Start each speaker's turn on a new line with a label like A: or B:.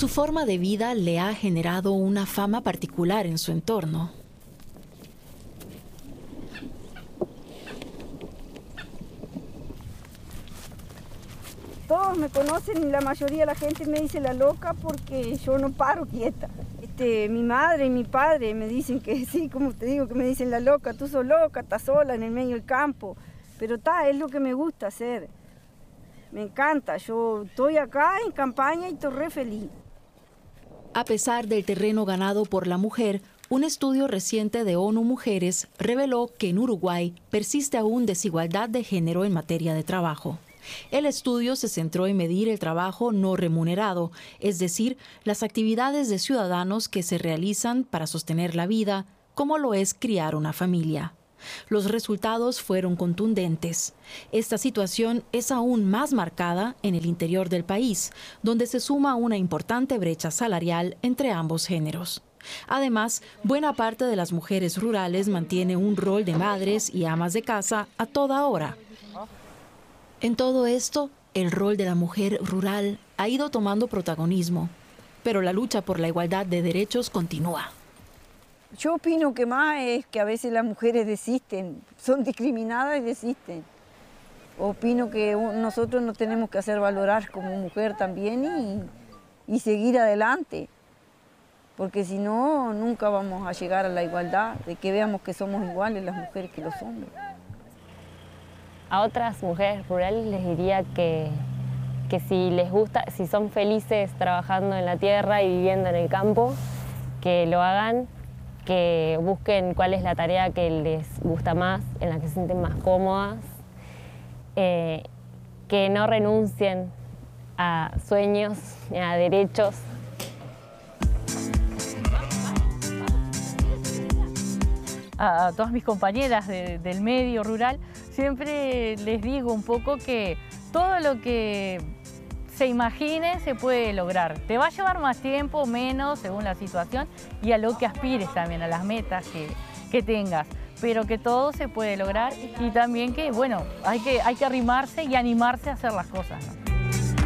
A: Su forma de vida le ha generado una fama particular en su entorno.
B: Todos me conocen y la mayoría de la gente me dice la loca porque yo no paro quieta. Mi madre y mi padre me dicen que sí, como te digo, que me dicen la loca, tú sos loca, estás sola en el medio del campo. Pero es lo que me gusta hacer. Me encanta, yo estoy acá en campaña y estoy re feliz.
A: A pesar del terreno ganado por la mujer, un estudio reciente de ONU Mujeres reveló que en Uruguay persiste aún desigualdad de género en materia de trabajo. El estudio se centró en medir el trabajo no remunerado, es decir, las actividades de ciudadanos que se realizan para sostener la vida, como lo es criar una familia. Los resultados fueron contundentes. Esta situación es aún más marcada en el interior del país, donde se suma una importante brecha salarial entre ambos géneros. Además, buena parte de las mujeres rurales mantiene un rol de madres y amas de casa a toda hora. En todo esto, el rol de la mujer rural ha ido tomando protagonismo, pero la lucha por la igualdad de derechos continúa.
B: Yo opino que más es que a veces las mujeres desisten, son discriminadas y desisten. Opino que nosotros nos tenemos que hacer valorar como mujer también y seguir adelante, porque si no, nunca vamos a llegar a la igualdad, de que veamos que somos iguales las mujeres que los hombres.
C: A otras mujeres rurales les diría que si les gusta, si son felices trabajando en la tierra y viviendo en el campo, que lo hagan, que busquen cuál es la tarea que les gusta más, en la que se sienten más cómodas, que no renuncien a sueños ni a derechos.
D: A todas mis compañeras del medio rural, siempre les digo un poco que todo lo que se imagine se puede lograr. Te va a llevar más tiempo o menos según la situación y a lo que aspires también, a las metas que tengas. Pero que todo se puede lograr y también que, bueno, hay que arrimarse y animarse a hacer las cosas, ¿no?